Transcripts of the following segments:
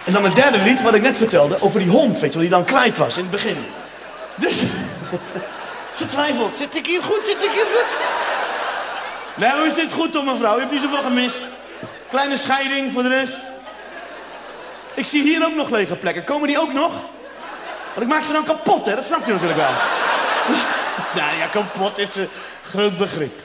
En dan het derde lied, wat ik net vertelde, over die hond, weet je wel, die dan kwijt was in het begin. Dus, ze twijfelt, zit ik hier goed, zit ik hier goed? Nee, u zit goed toch mevrouw, u hebt niet zoveel gemist. Kleine scheiding voor de rest. Ik zie hier ook nog lege plekken, komen die ook nog? Want ik maak ze dan kapot, hè, dat snapt u natuurlijk wel. Nou ja, kapot is een groot begrip.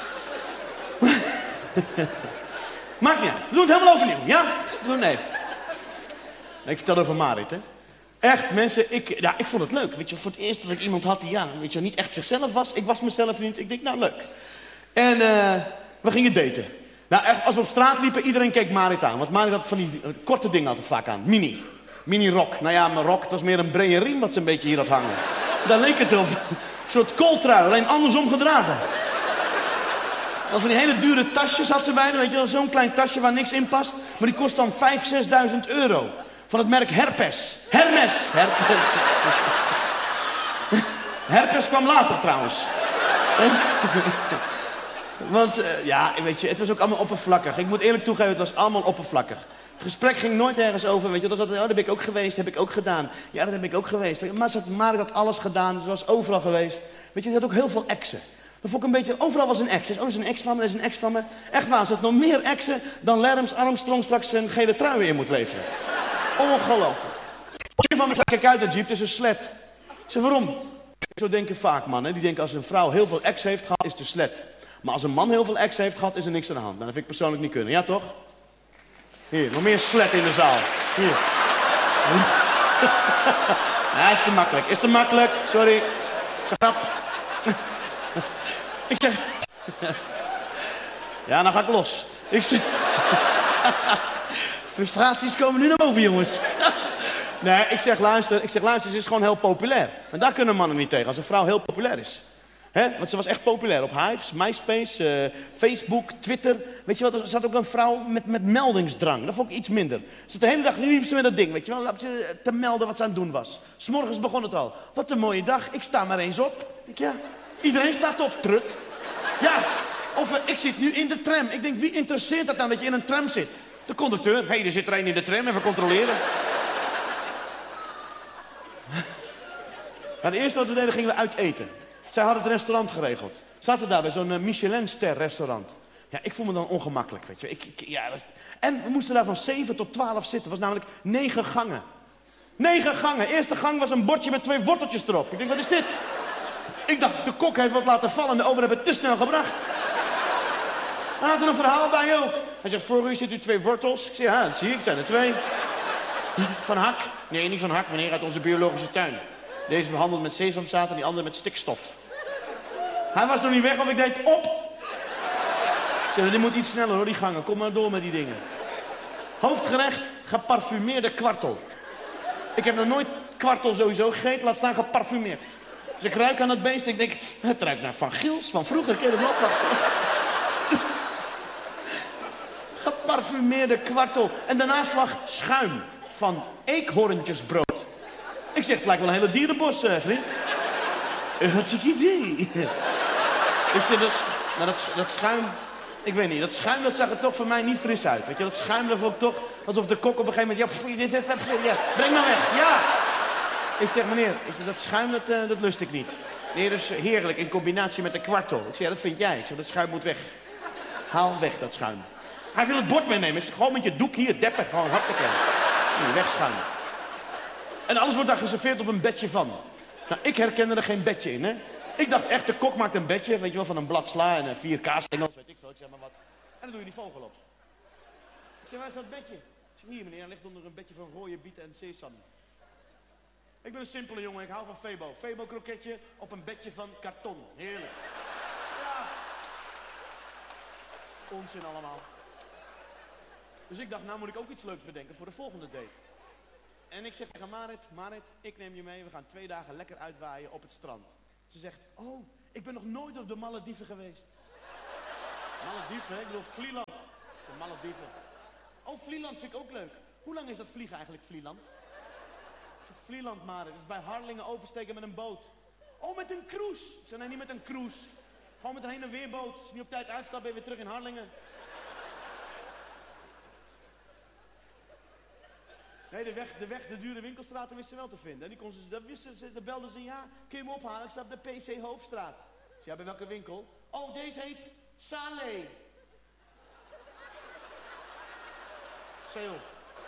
Maakt niet uit, we doen het helemaal overnieuw, ja? Nee. Ik vertel over Marit, hè. Echt, mensen, ik vond het leuk. Weet je, voor het eerst dat ik iemand had die, weet je, niet echt zichzelf was. Ik was mezelf niet. Ik denk, nou, leuk. En we gingen daten. Nou, echt, als we op straat liepen, iedereen keek Marit aan. Want Marit had van die korte dingen altijd vaak aan. Mini rok. Nou ja, mijn rok, het was meer een brede riem wat ze een beetje hier had hangen. Daar leek het op. Een soort kooltrui, alleen andersom gedragen. En van die hele dure tasjes had ze bij, weet je wel, zo'n klein tasje waar niks in past. Maar die kost dan 5.000, 6.000 euro. Van het merk Herpes. Hermes. Herpes kwam later trouwens. Want ja, weet je, het was ook allemaal oppervlakkig. Ik moet eerlijk toegeven, het was allemaal oppervlakkig. Het gesprek ging nooit ergens over, weet je. Dat was altijd, oh, dat ben ik ook geweest, heb ik ook gedaan. Ja, dat heb ik ook geweest. Maar Marit had alles gedaan, ze was overal geweest. Weet je, ze had ook heel veel exen. Dat vond ik een beetje, overal was een ex. Oh, er is een ex van me, er is een ex van me. Echt waar, ze had nog meer exen dan Lance Armstrong straks zijn gele trui weer in moet leveren. Ongelooflijk. Een van me zei, kijk uit, dat jeep, het is een slet. Ik zei, waarom? Zo denken vaak mannen. Die denken als een vrouw heel veel ex heeft gehad, is het een slet. Maar als een man heel veel ex heeft gehad, is er niks aan de hand. Nou, dat vind ik persoonlijk niet kunnen. Ja, toch? Hier, nog meer slet in de zaal. Hier. Ja, is te makkelijk. Is te makkelijk. Sorry. Schrap. Ik zeg... Ja, dan ga ik los. Ik zeg... Frustraties komen nu naar boven, jongens. Nee, ik zeg, luister, ze is gewoon heel populair. En daar kunnen mannen niet tegen, als een vrouw heel populair is. Want ze was echt populair op Hives, MySpace, Facebook, Twitter. Weet je wat, er zat ook een vrouw met meldingsdrang. Dat vond ik iets minder. Ze zat de hele dag liep ze met dat ding, weet je wel, te melden wat ze aan het doen was. 's Morgens begon het al. Wat een mooie dag, ik sta maar eens op. Ik denk, ja, iedereen staat op, trut. Ja, of ik zit nu in de tram. Ik denk, wie interesseert dat nou dat je in een tram zit? De conducteur, er zit er een in de tram, even controleren. Nou, het eerste wat we deden, gingen we uit eten. Zij hadden het restaurant geregeld. Zaten daar bij zo'n Michelin-ster restaurant. Ja, ik voel me dan ongemakkelijk, weet je. En we moesten daar van 7 tot 12 zitten. Het was namelijk 9 gangen. 9 gangen. Eerste gang was een bordje met 2 worteltjes erop. Ik denk, wat is dit? Ik dacht, de kok heeft wat laten vallen en de ober heeft het te snel gebracht. Hij had er een verhaal bij ook. Hij zegt, voor u zit u 2 wortels. Ik zeg, ja, dat zie ik, zijn er 2. Van hak? Nee, niet van hak, meneer, uit onze biologische tuin. Deze is behandeld met sesamzaad en die andere met stikstof. Hij was nog niet weg of ik deed op. Ik zeg, dit moet iets sneller hoor, die gangen. Kom maar door met die dingen. Hoofdgerecht, geparfumeerde kwartel. Ik heb nog nooit kwartel sowieso gegeten, laat staan geparfumeerd. Dus ik ruik aan het beest en ik denk, het ruikt naar Van Giels, van vroeger. Ken je dat nog? Geparfumeerde kwartel. En daarnaast lag schuim van eekhoorntjesbrood. Ik zeg, het lijkt wel een hele dierenbos, vriend. Hartstikke idee. Ik zeg, dat schuim... Ik weet niet, dat schuim dat zag er toch voor mij niet fris uit. Weet je, dat schuim dat vond ik toch alsof de kok op een gegeven moment... Ja, breng maar weg, ja. Ik zeg, meneer, dat schuim dat lust ik niet. Nee, dat is heerlijk in combinatie met de kwartel. Ik zeg, ja, dat vind jij. Ik zeg, dat schuim moet weg. Haal weg, dat schuim. Hij wil het bord meenemen. Ik zeg, gewoon met je doek hier, deppen, gewoon, hoppakee. Nee, wegschuimen. En alles wordt daar geserveerd op een bedje van. Nou, ik herkende er geen bedje in, hè. Ik dacht echt, de kok maakt een bedje, weet je wel, van een blad sla en 4 kaasstengels, weet ik veel, ik zeg maar wat. En dan doe je die vogel op. Ik zeg, waar is dat bedje? Ik zeg, hier meneer, hij ligt onder een bedje van rode bieten en sesam. Ik ben een simpele jongen, ik hou van Febo. Febo kroketje op een bedje van karton. Heerlijk. Ja. Onzin allemaal. Dus ik dacht, nou moet ik ook iets leuks bedenken voor de volgende date. En ik zeg tegen Marit, ik neem je mee, we gaan 2 dagen lekker uitwaaien op het strand. Ze zegt, oh, ik ben nog nooit op de Malediven geweest. Malediven, hè? Ik bedoel Vlieland. De Malediven. Oh, Vlieland vind ik ook leuk. Hoe lang is dat vliegen eigenlijk, Vlieland? Ik zeg, Vlieland, Marit, dat is bij Harlingen oversteken met een boot. Oh, met een cruise. Ik zeg, nee, niet met een cruise. Gewoon met een heen en weer boot. Als je niet op tijd uitstapt, ben je weer terug in Harlingen. Nee, de dure winkelstraten wisten ze wel te vinden. En dat belden ze, ja, kun je me ophalen? Ik sta op de PC Hoofdstraat. Ik zei, ja, bij welke winkel? Oh, deze heet Salé. Sale.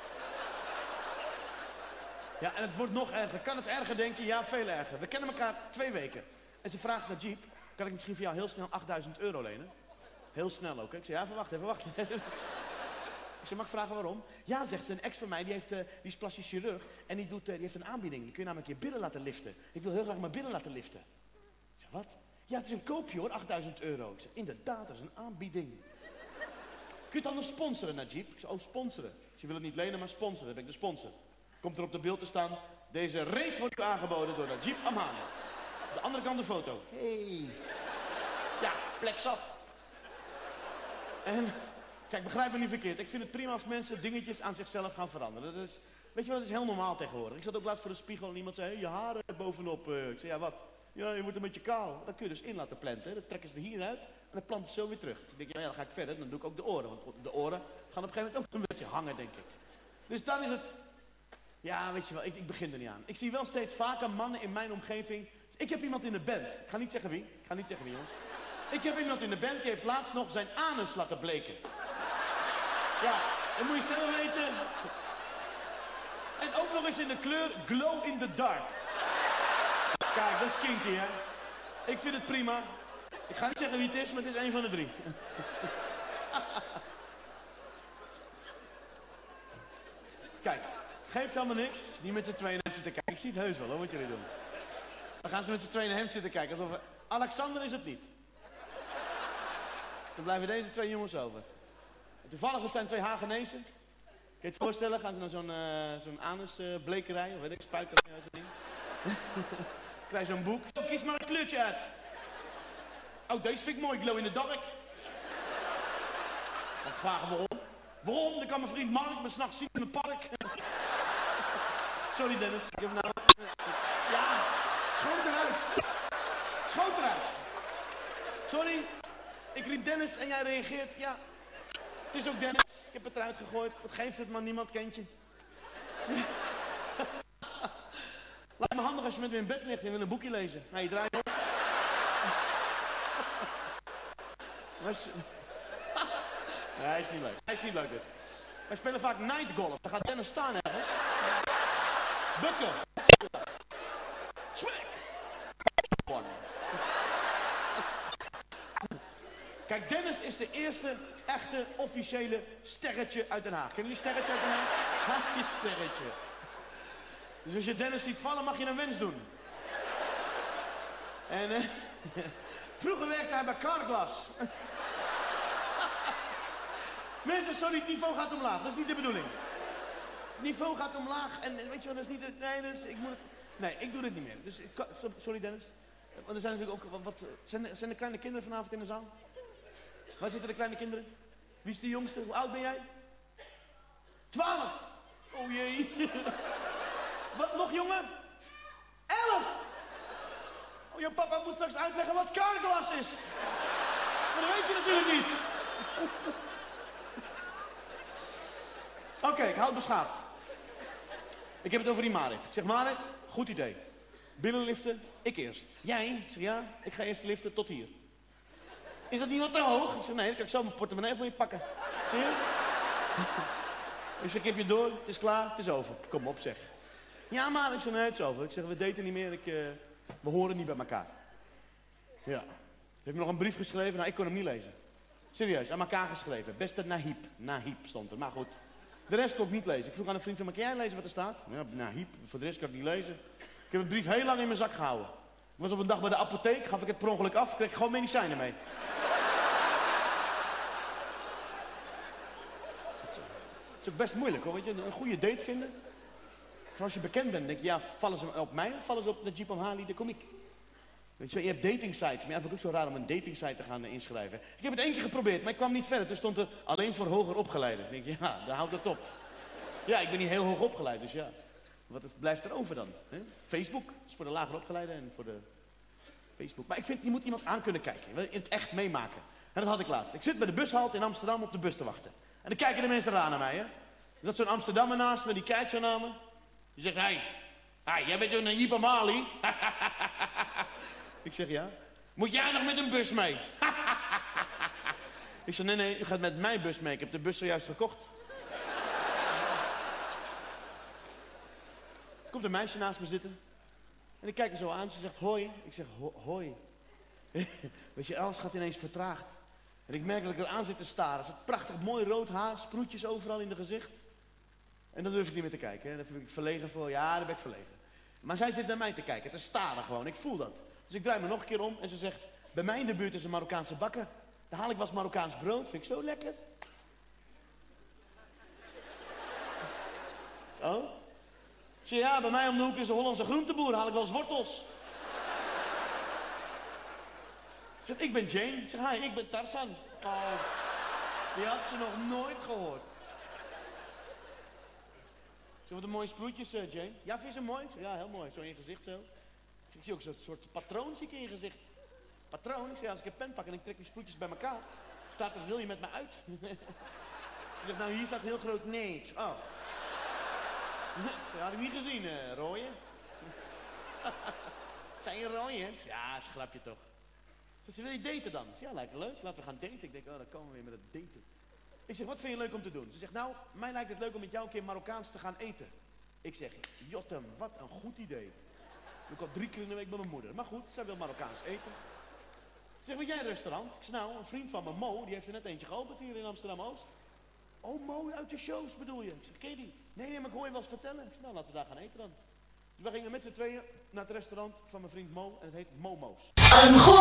Ja, en het wordt nog erger. Kan het erger, denk je? Ja, veel erger. We kennen elkaar 2 weken. En ze vraagt naar Jeep, kan ik misschien voor jou heel snel 8.000 euro lenen? Heel snel ook, hè? Ik zei, ja, even wachten. Ik zei, mag ik vragen waarom? Ja, zegt ze, een ex van mij, die is plastisch chirurg. En die heeft een aanbieding. Die kun je namelijk je billen laten liften. Ik wil heel graag mijn billen laten liften. Ik zei, wat? Ja, het is een koopje hoor, 8.000 euro. Ik zei, inderdaad, dat is een aanbieding. Kun je het dan nog sponsoren naar Jeep? Ik zei, oh, sponsoren. Dus je wil het niet lenen, maar sponsoren. Dan ben ik de sponsor. Komt er op de beeld te staan, deze reet wordt u aangeboden door de Jeep Amhali. De andere kant de foto. Hey. Ja, plek zat. En, kijk, begrijp me niet verkeerd. Ik vind het prima als mensen dingetjes aan zichzelf gaan veranderen. Dat is, weet je wel, dat is heel normaal tegenwoordig. Ik zat ook laatst voor de spiegel en iemand zei, hey, je haren bovenop. Ik zei, ja, wat? Ja, je wordt een beetje kaal. Dat kun je dus in laten planten. Dat trekken ze er hieruit en dan planten ze zo weer terug. Ik denk, ja, dan ga ik verder. Dan doe ik ook de oren. Want de oren gaan op een gegeven moment ook een beetje hangen, denk ik. Dus dan is het... Ja, weet je wel, ik begin er niet aan. Ik zie wel steeds vaker mannen in mijn omgeving. Ik heb iemand in de band. Ik ga niet zeggen wie, jongens. Ik heb iemand in de band die heeft laatst nog zijn anus laten bleken. Ja, dat moet je zelf weten. En ook nog eens in de kleur glow in the dark. Kijk, dat is kinky, hè. Ik vind het prima. Ik ga niet zeggen wie het is, maar het is een van de 3. Kijk. Geeft helemaal niks. Niet met z'n tweeën hem zitten kijken. Ik zie het heus wel hoor, wat jullie doen. Dan gaan ze met z'n tweeën naar hem zitten kijken. Alsof Alexander is het niet. Dus dan blijven deze 2 jongens over. En toevallig het zijn 2 Hagenezen. Kun je het voorstellen? Gaan ze naar zo'n anusblekerij. Of weet ik, spuiterij of zo'n ding. Krijg je zo'n boek. Zo, kies maar een kleurtje uit. Oh, deze vind ik mooi. Glow in the dark. Ik vraag waarom. Waarom? Dan kan mijn vriend Mark me s'nachts zien in het park. Sorry Dennis, ik heb nou... Ja, schoot eruit. Sorry, ik riep Dennis en jij reageert, ja. Het is ook Dennis, ik heb het eruit gegooid. Wat geeft het man, niemand kent je. Lijkt me handig als je met me in bed ligt en wil een boekje lezen. Nou, je draait op. Nee, hij is niet leuk. Hij is niet leuk dit. Wij spelen vaak night golf. Dan gaat Dennis staan ergens. Bukken. Swing. Kijk, Dennis is de eerste echte officiële sterretje uit Den Haag. Kennen jullie sterretje uit Den Haag? Haakje sterretje. Dus als je Dennis ziet vallen, mag je een wens doen. En vroeger werkte hij bij Carglass. Mensen, sorry, het niveau gaat omlaag. Dat is niet de bedoeling. Het niveau gaat omlaag en weet je wel, dat is niet de... Nee, dus ik doe dit niet meer. Dus, sorry Dennis. Want er zijn natuurlijk ook wat... Zijn er kleine kinderen vanavond in de zaal? Waar zitten de kleine kinderen? Wie is de jongste? Hoe oud ben jij? 12! Oh jee. Wat, nog jonger? 11! Oh, je papa moet straks uitleggen wat Carglass is. Maar dat weet je natuurlijk niet. Oké, ik hou het beschaafd. Ik heb het over die Marit. Ik zeg, Marit, goed idee. Billen liften, ik eerst. Jij? Ik zeg, ja, ik ga eerst liften tot hier. Is dat niet wat te hoog? Ik zeg, nee, dan kan ik zo mijn portemonnee voor je pakken. Zie je? Ik zeg, ik heb je door, het is klaar, het is over. Kom op, zeg. Ja, maar ik zeg, nee, het is over. Ik zeg, we daten niet meer, we horen niet bij elkaar. Ja. Ze heeft me nog een brief geschreven, nou, ik kon hem niet lezen. Serieus, aan elkaar geschreven. Beste Nahib. Nahib stond er, maar goed. De rest kon ik niet lezen. Ik vroeg aan een vriend van me, kan jij lezen wat er staat? Ja, Nahib, voor de rest kan ik niet lezen. Ik heb de brief heel lang in mijn zak gehouden. Ik was op een dag bij de apotheek, gaf ik het per ongeluk af, kreeg ik gewoon medicijnen mee. Het is ook best moeilijk hoor, weet je, een goede date vinden. Vooral als je bekend bent, denk je, ja, vallen ze op mij of vallen ze op de Jeep Amhali, de komiek? Weet je hebt dating sites, maar ja, vind ik ook zo raar om een dating site te gaan inschrijven. Ik heb het 1 keer geprobeerd, maar ik kwam niet verder. Toen stond er alleen voor hoger opgeleiden. Ik denk, ja, daar houdt het op. Ja, ik ben niet heel hoog opgeleid, dus ja. Wat blijft er over dan? Hè? Facebook is voor de lager opgeleiden en voor de Facebook. Maar ik vind, je moet iemand aan kunnen kijken. In het echt meemaken. En dat had ik laatst. Ik zit bij de bushalte in Amsterdam op de bus te wachten. En dan kijken de mensen raar naar mij, hè. Er zat zo'n Amsterdammer naast me, die kijkt zo naar me. Die zegt, hey, jij bent toch een Jeep Amali? Ik zeg, ja. Moet jij nog met een bus mee? Ik zeg, nee, u gaat met mijn bus mee. Ik heb de bus zojuist gekocht. Er komt een meisje naast me zitten. En ik kijk haar zo aan. Ze zegt, hoi. Ik zeg, hoi. Weet je, alles gaat ineens vertraagd. En ik merk dat ik er aan zit te staren. Ze had prachtig mooi rood haar, sproetjes overal in de gezicht. En dan durf ik niet meer te kijken. En dan ben ik verlegen voor, ja, dan ben ik verlegen. Maar zij zit naar mij te kijken, te staren gewoon. Ik voel dat. Dus ik draai me nog een keer om en ze zegt, bij mij in de buurt is een Marokkaanse bakker. Daar haal ik wat Marokkaans brood, vind ik zo lekker. Zo. Ik zeg, ja, bij mij om de hoek is een Hollandse groenteboer, haal ik wel eens wortels. Ze zegt, ik ben Jane. Ik zeg, hi, ik ben Tarzan. Oh, die had ze nog nooit gehoord. Zo, wat een mooie sproetjes, Jane. Ja, vind je ze mooi? Ik zeg, ja, heel mooi. Zo in je gezicht zo. Ik zie ook zo'n soort patroon zie ik in je gezicht. Patroon? Ik zeg, als ik een pen pak en ik trek die sproetjes bij elkaar, staat er, wil je met me uit? Ze zegt, nou hier staat heel groot nee. Ik zeg, oh. Dat had ik niet gezien, rooien. Zijn je rooien? Ja, is een grapje toch. Ze zegt, wil je daten dan? Ik zeg, ja, lijkt me leuk. Laten we gaan daten. Ik denk, oh, dan komen we weer met het daten. Ik zeg, wat vind je leuk om te doen? Ze zegt, nou, mij lijkt het leuk om met jou een keer Marokkaans te gaan eten. Ik zeg, Jotem, wat een goed idee. Doe ik al 3 keer in de week bij mijn moeder. Maar goed, zij wil Marokkaans eten. Ze zegt, weet jij een restaurant? Ik zeg, nou, een vriend van me, Mo, die heeft er net eentje geopend hier in Amsterdam-Oost. Oh, Mo, uit de shows bedoel je? Ik zeg, ken je die? Nee, maar ik hoor je wel eens vertellen. Ik zeg, nou, laten we daar gaan eten dan. Dus we gingen met z'n tweeën naar het restaurant van mijn vriend Mo en het heet Momo's.